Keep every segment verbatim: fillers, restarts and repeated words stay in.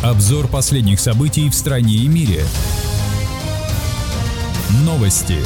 Обзор последних событий в стране и мире. Новости.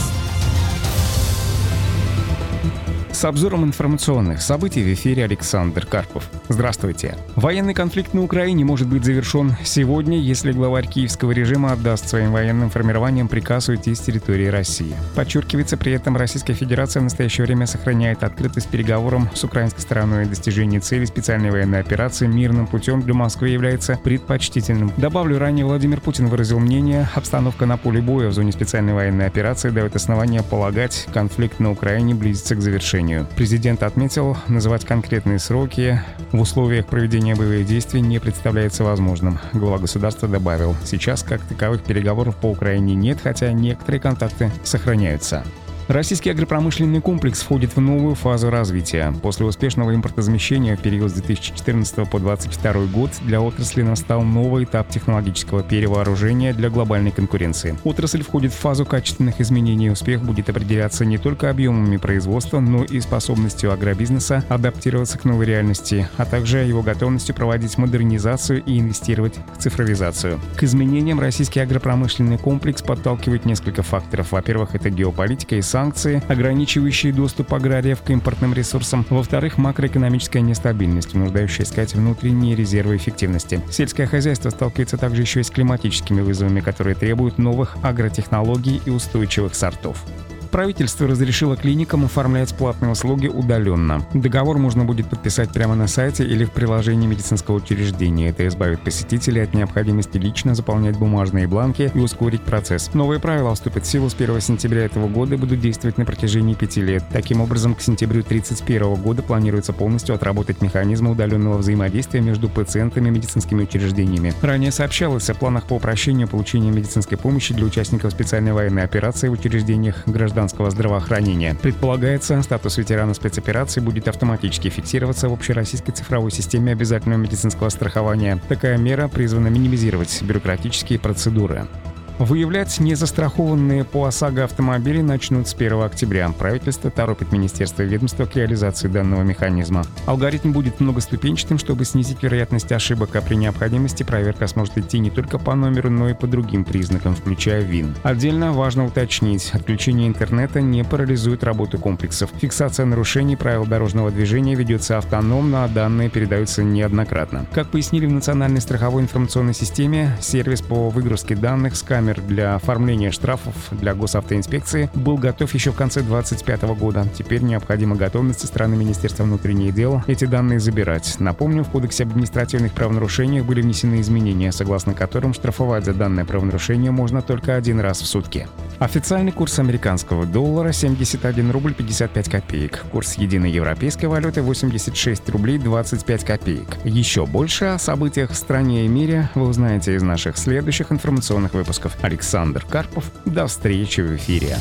С обзором информационных событий в эфире Александр Карпов. Здравствуйте. Военный конфликт на Украине может быть завершен сегодня, если главарь киевского режима отдаст своим военным формированиям приказ уйти с территории России. Подчеркивается, при этом Российская Федерация в настоящее время сохраняет открытость переговорам с украинской стороной. Достижение цели специальной военной операции мирным путем для Москвы является предпочтительным. Добавлю, ранее Владимир Путин выразил мнение, обстановка на поле боя в зоне специальной военной операции дает основания полагать, конфликт на Украине близится к завершению. Президент отметил, называть конкретные сроки в условиях проведения боевых действий не представляется возможным. Глава государства добавил, сейчас как таковых переговоров по Украине нет, хотя некоторые контакты сохраняются. Российский агропромышленный комплекс входит в новую фазу развития. После успешного импортозамещения в период с две тысячи четырнадцатого по две тысячи двадцать второй год для отрасли настал новый этап технологического перевооружения для глобальной конкуренции. Отрасль входит в фазу качественных изменений. Успех будет определяться не только объемами производства, но и способностью агробизнеса адаптироваться к новой реальности, а также его готовностью проводить модернизацию и инвестировать в цифровизацию. К изменениям российский агропромышленный комплекс подталкивает несколько факторов. Во-первых, это геополитика и санкции, санкции, ограничивающие доступ аграриев к импортным ресурсам. Во-вторых, макроэкономическая нестабильность, вынуждающая искать внутренние резервы эффективности. Сельское хозяйство сталкивается также еще и с климатическими вызовами, которые требуют новых агротехнологий и устойчивых сортов. Правительство разрешило клиникам оформлять платные услуги удаленно. Договор можно будет подписать прямо на сайте или в приложении медицинского учреждения. Это избавит посетителей от необходимости лично заполнять бумажные бланки и ускорить процесс. Новые правила вступят в силу с первого сентября этого года и будут действовать на протяжении пяти лет. Таким образом, к сентябрю две тысячи тридцать первого года планируется полностью отработать механизмы удаленного взаимодействия между пациентами и медицинскими учреждениями. Ранее сообщалось о планах по упрощению получения медицинской помощи для участников специальной военной операции в учреждениях гражданского здравоохранения. Предполагается, статус ветерана спецоперации будет автоматически фиксироваться в общероссийской цифровой системе обязательного медицинского страхования. Такая мера призвана минимизировать бюрократические процедуры. Выявлять незастрахованные по ОСАГО автомобили начнут с первого октября. Правительство торопит министерство и ведомство к реализации данного механизма. Алгоритм будет многоступенчатым, чтобы снизить вероятность ошибок, а при необходимости проверка сможет идти не только по номеру, но и по другим признакам, включая ВИН. Отдельно важно уточнить, отключение интернета не парализует работу комплексов. Фиксация нарушений правил дорожного движения ведется автономно, а данные передаются неоднократно. Как пояснили в Национальной страховой информационной системе, сервис по выгрузке данных с камер для оформления штрафов для госавтоинспекции был готов еще в конце две тысячи двадцать пятого года. Теперь необходима готовность со стороны Министерства внутренних дел эти данные забирать. Напомню, в Кодексе об административных правонарушениях были внесены изменения, согласно которым штрафовать за данное правонарушение можно только один раз в сутки. Официальный курс американского доллара семьдесят один рубль пятьдесят пять копеек. Курс единой европейской валюты восемьдесят шесть рублей двадцать пять копеек. Еще больше о событиях в стране и мире вы узнаете из наших следующих информационных выпусков. Александр Карпов. До встречи в эфире.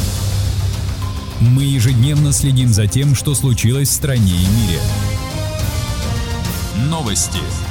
Мы ежедневно следим за тем, что случилось в стране и мире. Новости.